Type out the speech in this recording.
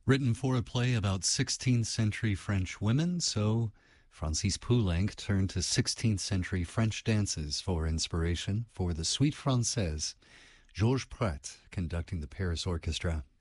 Written for a play about 16th century French women, so Francis Poulenc turned to 16th century French dances for inspiration for the Suite Française, Georges Prat conducting the Paris Orchestra.